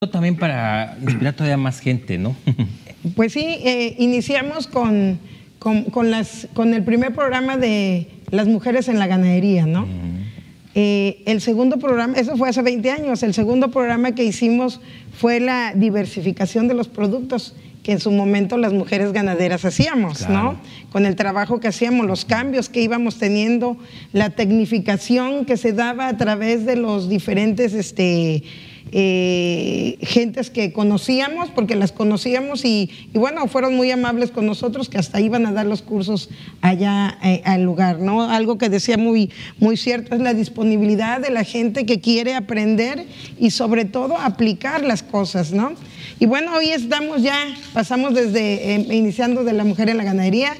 También para inspirar todavía más gente, ¿no? Pues sí, iniciamos con el primer programa de las mujeres en la ganadería, ¿no? El segundo programa, eso fue hace 20 años, el segundo programa que hicimos fue la diversificación de los productos que en su momento las mujeres ganaderas hacíamos, claro, ¿no? Con el trabajo que hacíamos, los cambios que íbamos teniendo, la tecnificación que se daba a través de los diferentes gentes que conocíamos, porque las conocíamos y bueno, fueron muy amables con nosotros, que hasta iban a dar los cursos allá al lugar, ¿no? Algo que decía muy cierto es la disponibilidad de la gente que quiere aprender y sobre todo aplicar las cosas, ¿no? Y bueno, hoy pasamos desde iniciando de la mujer en la ganadería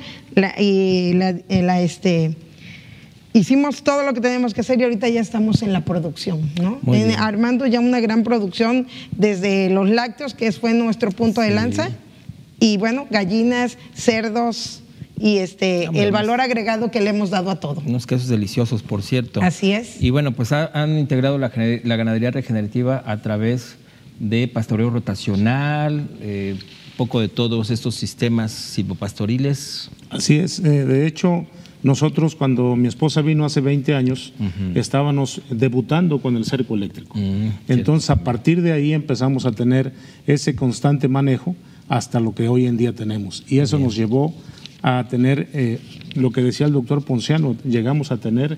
hicimos todo lo que tenemos que hacer y ahorita ya estamos en la producción, ¿no? Armando ya una gran producción desde los lácteos, que fue nuestro punto de lanza, y bueno, gallinas, cerdos y el valor agregado que le hemos dado a todo. Unos quesos deliciosos, por cierto. Así es. Y bueno, pues han integrado la ganadería regenerativa a través de pastoreo rotacional, poco de todos estos sistemas silvopastoriles. Así es, de hecho, nosotros cuando mi esposa vino hace 20 años, estábamos debutando con el cerco eléctrico. Entonces, a partir de ahí empezamos a tener ese constante manejo hasta lo que hoy en día tenemos. Y eso nos llevó a tener, lo que decía el doctor Ponciano, llegamos a tener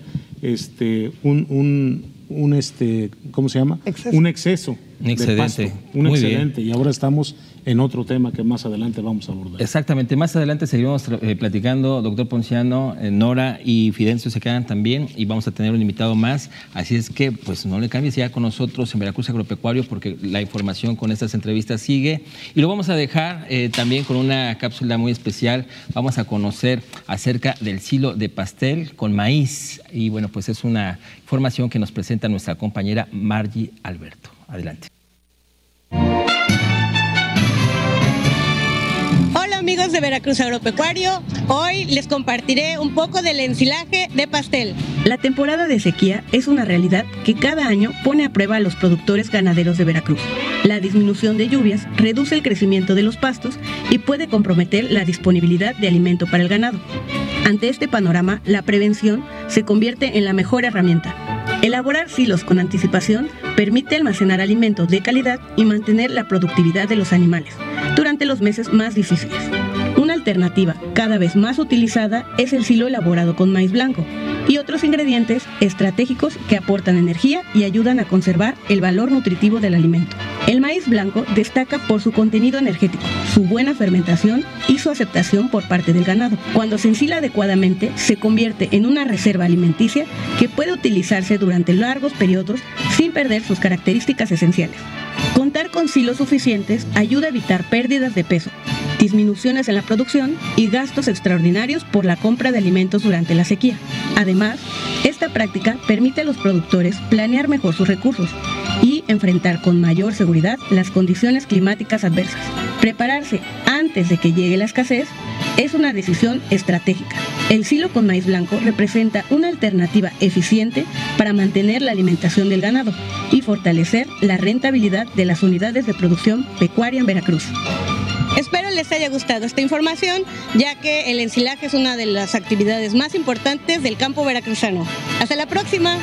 ¿cómo se llama? Un exceso de pasto, un excedente. Y ahora estamos en otro tema que más adelante vamos a abordar. Exactamente, más adelante seguiremos platicando, doctor Ponciano, Nora y Fidencio se quedan también y vamos a tener un invitado más, así es que pues no le cambies ya con nosotros en Veracruz Agropecuario porque la información con estas entrevistas sigue y lo vamos a dejar también con una cápsula muy especial, vamos a conocer acerca del silo de pastel con maíz y bueno, pues es una información que nos presenta nuestra compañera Margie Alberto. Adelante. Hola amigos de Veracruz Agropecuario, hoy les compartiré un poco del ensilaje de pastel. La temporada de sequía es una realidad que cada año pone a prueba a los productores ganaderos de Veracruz. La disminución de lluvias reduce el crecimiento de los pastos y puede comprometer la disponibilidad de alimento para el ganado. Ante este panorama, la prevención se convierte en la mejor herramienta. Elaborar silos con anticipación permite almacenar alimentos de calidad y mantener la productividad de los animales durante los meses más difíciles. Una alternativa cada vez más utilizada es el silo elaborado con maíz blanco y otros ingredientes estratégicos que aportan energía y ayudan a conservar el valor nutritivo del alimento. El maíz blanco destaca por su contenido energético, su buena fermentación y su aceptación por parte del ganado. Cuando se ensila adecuadamente, se convierte en una reserva alimenticia que puede utilizarse durante largos periodos sin perder sus características esenciales. Contar con silos suficientes ayuda a evitar pérdidas de peso, disminuciones en la producción y gastos extraordinarios por la compra de alimentos durante la sequía. Además, esta práctica permite a los productores planear mejor sus recursos y enfrentar con mayor seguridad las condiciones climáticas adversas. Prepararse antes de que llegue la escasez es una decisión estratégica. El silo con maíz blanco representa una alternativa eficiente para mantener la alimentación del ganado y fortalecer la rentabilidad de las unidades de producción pecuaria en Veracruz. Espero les haya gustado esta información, ya que el ensilaje es una de las actividades más importantes del campo veracruzano. ¡Hasta la próxima!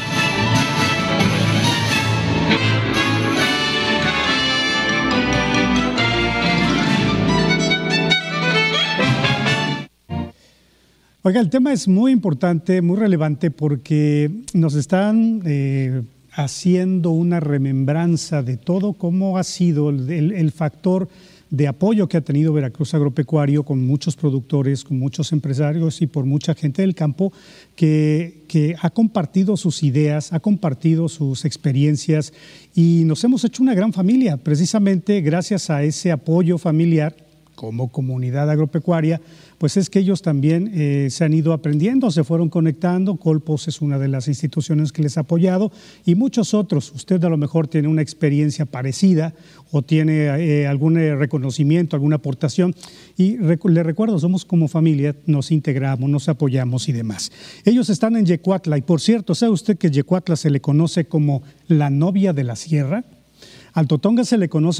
Oiga, el tema es muy importante, muy relevante, porque nos están haciendo una remembranza de todo cómo ha sido el factor de apoyo que ha tenido Veracruz Agropecuario con muchos productores, con muchos empresarios y por mucha gente del campo que ha compartido sus ideas, ha compartido sus experiencias y nos hemos hecho una gran familia, precisamente gracias a ese apoyo familiar como comunidad agropecuaria, pues es que ellos también se han ido aprendiendo, se fueron conectando. Colpos es una de las instituciones que les ha apoyado y muchos otros. Usted a lo mejor tiene una experiencia parecida o tiene algún reconocimiento, alguna aportación y le recuerdo, somos como familia, nos integramos, nos apoyamos y demás. Ellos están en Yecuatla y por cierto, ¿sabe usted que Yecuatla se le conoce como la novia de la sierra? Al totonga se le conoce